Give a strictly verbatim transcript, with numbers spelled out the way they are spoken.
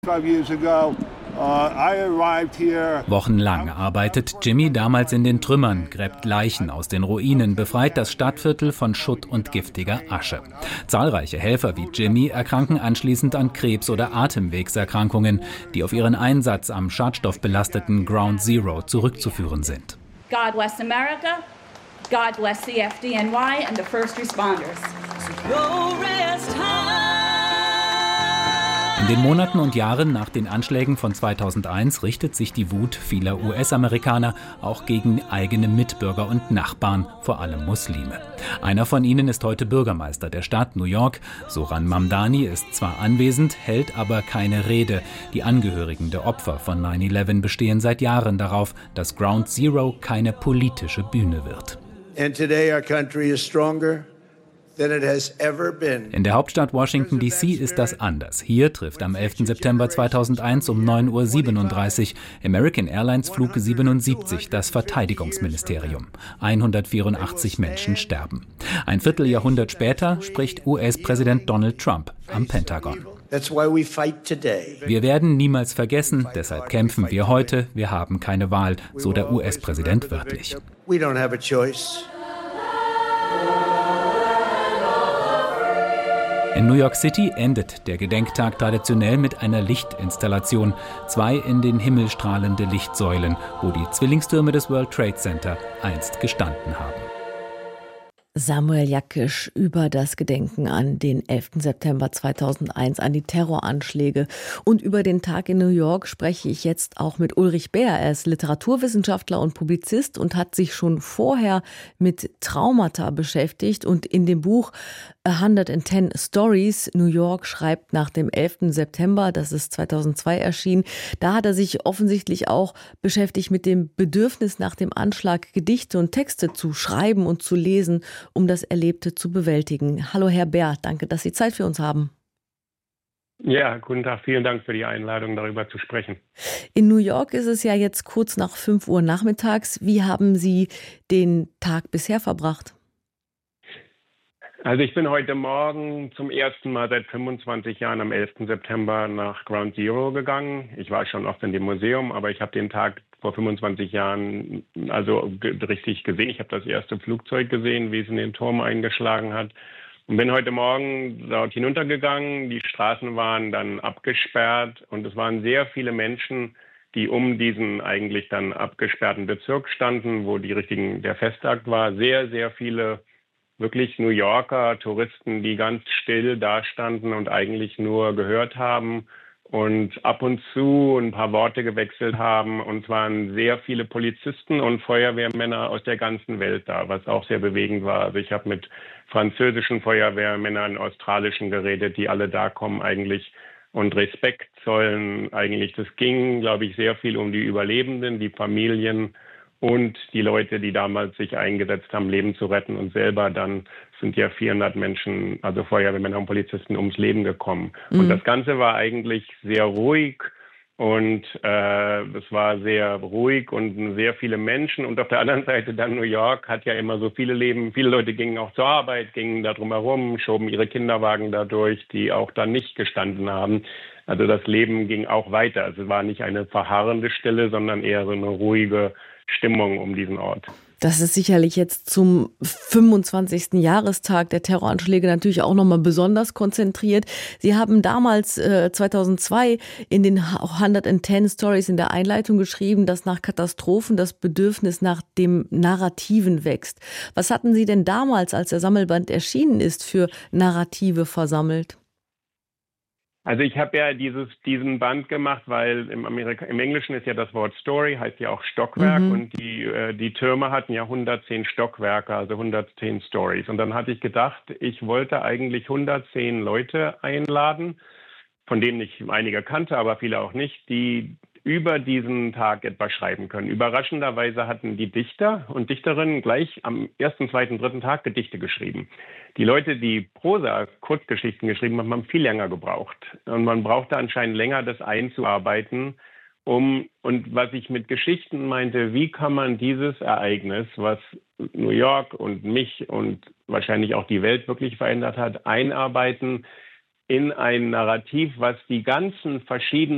Five years ago, uh, I arrived here. Wochenlang arbeitet Jimmy damals in den Trümmern, gräbt Leichen aus den Ruinen, befreit das Stadtviertel von Schutt und giftiger Asche. Zahlreiche Helfer wie Jimmy erkranken anschließend an Krebs- oder Atemwegserkrankungen, die auf ihren Einsatz am schadstoffbelasteten Ground Zero zurückzuführen sind. God bless America, God bless C F D N Y and the first responders. In den Monaten und Jahren nach den Anschlägen von zweitausendeins richtet sich die Wut vieler U S-Amerikaner auch gegen eigene Mitbürger und Nachbarn, vor allem Muslime. Einer von ihnen ist heute Bürgermeister der Stadt New York. Zoran Mamdani ist zwar anwesend, hält aber keine Rede. Die Angehörigen der Opfer von neun elf bestehen seit Jahren darauf, dass Ground Zero keine politische Bühne wird. And today our country is stronger. In der Hauptstadt Washington D C ist das anders. Hier trifft am elften September zweitausendeins um neun Uhr siebenunddreißig American Airlines Flug siebenundsiebzig das Verteidigungsministerium. hundertvierundachtzig Menschen sterben. Ein Vierteljahrhundert später spricht U S-Präsident Donald Trump am Pentagon. Wir werden niemals vergessen, deshalb kämpfen wir heute. Wir haben keine Wahl, so der U S-Präsident wörtlich. In New York City endet der Gedenktag traditionell mit einer Lichtinstallation. Zwei in den Himmel strahlende Lichtsäulen, wo die Zwillingstürme des World Trade Center einst gestanden haben. Samuel Jakisch über das Gedenken an den elften September zweitausendeins, an die Terroranschläge. Und über den Tag in New York spreche ich jetzt auch mit Ulrich Beer. Er ist Literaturwissenschaftler und Publizist und hat sich schon vorher mit Traumata beschäftigt. Und in dem Buch hundertzehn Stories New York schreibt nach dem elften September, das ist zweitausendzwei erschienen, da hat er sich offensichtlich auch beschäftigt mit dem Bedürfnis nach dem Anschlag, Gedichte und Texte zu schreiben und zu lesen, um das Erlebte zu bewältigen. Hallo Herr Beer, danke, dass Sie Zeit für uns haben. Ja, guten Tag, vielen Dank für die Einladung, darüber zu sprechen. In New York ist es ja jetzt kurz nach fünf Uhr nachmittags. Wie haben Sie den Tag bisher verbracht? Also ich bin heute Morgen zum ersten Mal seit fünfundzwanzig Jahren am elften September nach Ground Zero gegangen. Ich war schon oft in dem Museum, aber ich habe den Tag vor fünfundzwanzig Jahren also richtig gesehen. Ich habe das erste Flugzeug gesehen, wie es in den Turm eingeschlagen hat. Und bin heute Morgen dort hinuntergegangen. Die Straßen waren dann abgesperrt und es waren sehr viele Menschen, die um diesen eigentlich dann abgesperrten Bezirk standen, wo die richtigen, der Festakt war. Sehr, sehr viele wirklich New Yorker Touristen, die ganz still dastanden und eigentlich nur gehört haben und ab und zu ein paar Worte gewechselt haben. Und es waren sehr viele Polizisten und Feuerwehrmänner aus der ganzen Welt da, was auch sehr bewegend war. Also ich habe mit französischen Feuerwehrmännern, australischen geredet, die alle da kommen eigentlich und Respekt zollen eigentlich. Das ging, glaube ich, sehr viel um die Überlebenden, die Familien und die Leute, die damals sich eingesetzt haben, Leben zu retten. Und selber dann sind ja vierhundert Menschen, also Feuerwehrmänner und Polizisten, ums Leben gekommen. Mhm. Und das Ganze war eigentlich sehr ruhig. Und äh, es war sehr ruhig und sehr viele Menschen. Und auf der anderen Seite dann New York hat ja immer so viele Leben. Viele Leute gingen auch zur Arbeit, gingen da drum herum, schoben ihre Kinderwagen da durch, die auch dann nicht gestanden haben. Also das Leben ging auch weiter. Also es war nicht eine verharrende Stille, sondern eher so eine ruhige Stimmung um diesen Ort. Das ist sicherlich jetzt zum fünfundzwanzigsten Jahrestag der Terroranschläge natürlich auch nochmal besonders konzentriert. Sie haben damals äh, zweitausendzwei in den hundertzehn Stories in der Einleitung geschrieben, dass nach Katastrophen das Bedürfnis nach dem Narrativen wächst. Was hatten Sie denn damals, als der Sammelband erschienen ist, für Narrative versammelt? Also ich habe ja dieses, diesen Band gemacht, weil im, Amerika, im Englischen ist ja das Wort Story, heißt ja auch Stockwerk mhm. und die, äh, die Türme hatten ja hundertzehn Stockwerke, also hundertzehn Stories. Und dann hatte ich gedacht, ich wollte eigentlich hundertzehn Leute einladen, von denen ich einige kannte, aber viele auch nicht, die über diesen Tag etwas schreiben können. Überraschenderweise hatten die Dichter und Dichterinnen gleich am ersten, zweiten, dritten Tag Gedichte geschrieben. Die Leute, die Prosa, Kurzgeschichten geschrieben haben, haben viel länger gebraucht. Und man brauchte anscheinend länger, das einzuarbeiten, um, und was ich mit Geschichten meinte, wie kann man dieses Ereignis, was New York und mich und wahrscheinlich auch die Welt wirklich verändert hat, einarbeiten in ein Narrativ, was die ganzen verschiedenen